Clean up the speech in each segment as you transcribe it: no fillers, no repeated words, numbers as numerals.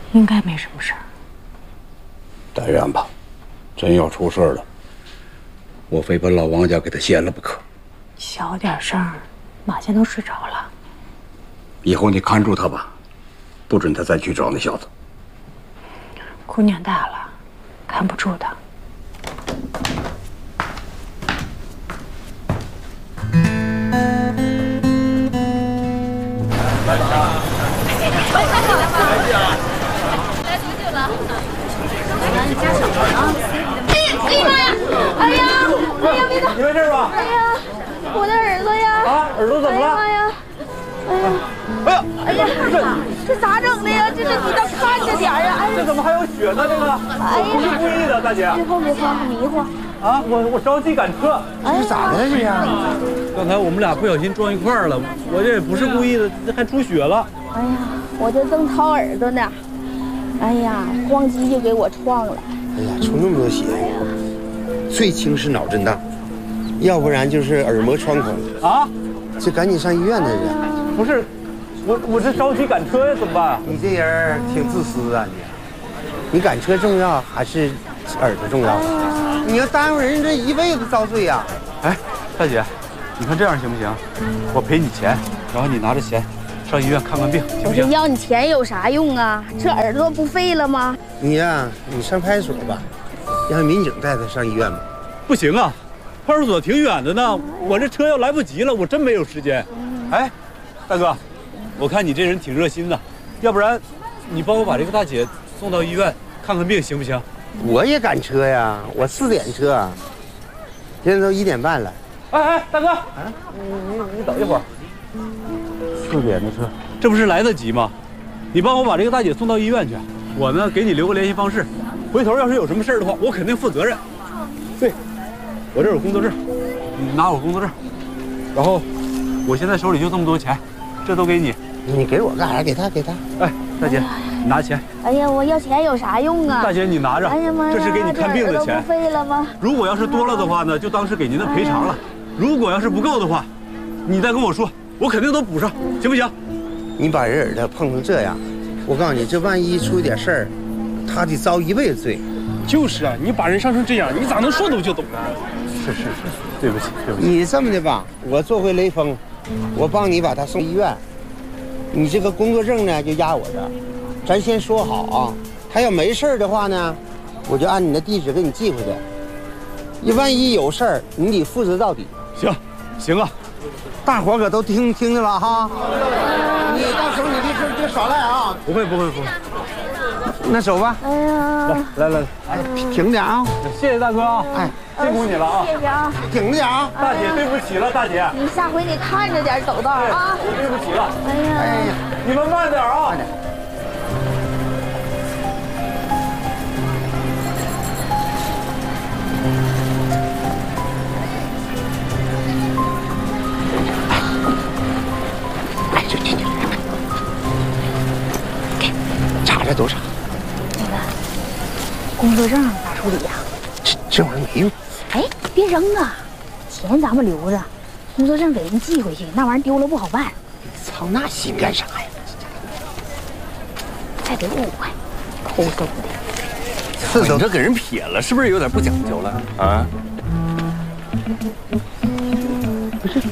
应该没什么事儿。 但愿吧，真要出事了，我非把老王家给他掀了不可。 小点声，马家都睡着了。 以后你看住他吧，不准他再去找那小子。 姑娘大了，看不住她。 哎呀，别动！ 你没事吧？ 哎呀，我的耳朵呀！ 啊，耳朵怎么了？ 哎呀，哎呀，这咋整的呀？这你倒看着点呀！哎呀， 这怎么还有血呢？这个， 哎呀， 不是故意的，大姐。 别慌，迷糊。 啊，我着急赶车。 这是咋的这样？ 刚才我们俩不小心撞一块儿了，我这也不是故意的，这还出血了。 哎呀，我这正掏耳朵呢，哎呀，咣叽就给我撞了。 哎呀，出那么多血，最轻是脑震荡，要不然就是耳膜穿孔。 啊， 这赶紧上医院的人。 不是，我这着急赶车呀，怎么办啊？ 你这人挺自私啊你赶车重要还是耳朵重要？你要耽误人这一辈子遭罪呀！ 哎，大姐，你看这样行不行？我赔你钱，然后你拿着钱上医院看看病，行不行？ 我说要你钱有啥用啊？这耳朵不废了吗？ 你呀，你上派出所吧，让民警带他上医院吧。 不行啊，派出所挺远的呢，我这车要来不及了，我真没有时间。哎，大哥，我看你这人挺热心的，要不然你帮我把这个大姐送到医院看看病，行不行？ 我也赶车呀，我4点车，现在都1点半了。 哎，大哥，你等一会儿。4点的车，这不是来得及吗？你帮我把这个大姐送到医院去，我呢给你留个联系方式，回头要是有什么事儿的话，我肯定负责任。对，我这有工作证，你拿我工作证，然后我现在手里就这么多钱，这都给你。 你给我干啥？给他。 哎，大姐，你拿钱。 哎呀，我要钱有啥用啊？ 大姐，你拿着， 哎呀妈呀， 这是给你看病的钱。 不废了吗？ 如果要是多了的话呢，就当是给您的赔偿了；如果要是不够的话，你再跟我说，我肯定都补上，行不行？ 你把人耳朵碰成这样，我告诉你，这万一出一点事儿，他得遭一辈子罪。 就是啊，你把人伤成这样，你咋能说懂就懂呢？ 是，对不起。 你这么的吧，我做回雷锋，我帮你把他送医院，你这个工作证呢就压我这儿，咱先说好啊。他要没事的话呢，我就按你的地址给你寄回去。你万一有事儿，你得负责到底。 行啊， 大伙可都听着了哈。你到时候你别耍赖啊。 不会。 那走吧。 哎呀， 来， 哎，挺点啊。 谢谢大哥啊， 哎， 辛苦你了啊， 谢谢啊。 挺点啊。 大姐，对不起了，大姐， 你下回你看着点走道啊。 我对不起了， 哎呀， 哎呀， 你们慢点啊。 哎，这，查了多少？ 那个工作证咋处理呀？ 这玩意儿没用。 哎，别扔啊，钱咱们留着，工作证给人寄回去，那玩意儿丢了不好办。 操，那心干啥呀？ 再给5块，抠搜的。 你这给人撇了，是不是有点不讲究了啊？ 不是，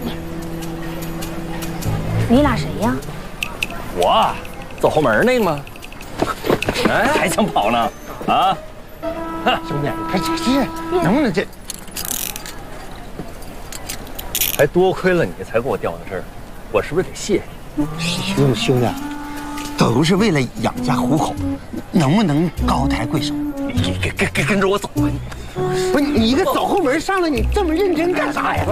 你俩谁呀？ 我走后门那个吗？哎，还想跑呢？啊！ 兄弟，这能不能这？ 还多亏了你才给我调到这儿，我是不是得谢谢你？ 兄弟，都是为了养家糊口，能不能高抬贵手？ 你跟着我走吧你。 不是你一个走后门上来，你这么认真干啥呀？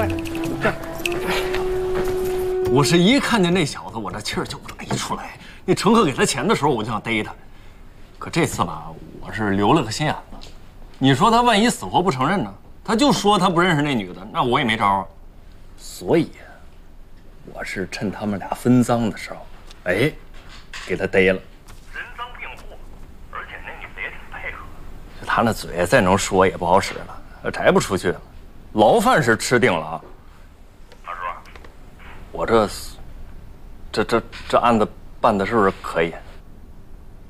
我是一看见那小子，我这气儿就打一出来。那乘客给他钱的时候，我就想逮他，可这次吧，我是留了个心眼子。你说他万一死活不承认呢？他就说他不认识那女的，那我也没招啊。所以，我是趁他们俩分赃的时候，哎，给他逮了。人赃并获，而且那女的也挺配合。就他那嘴再能说也不好使了，摘不出去了，牢饭是吃定了啊。大叔，我这案子办的是不是可以？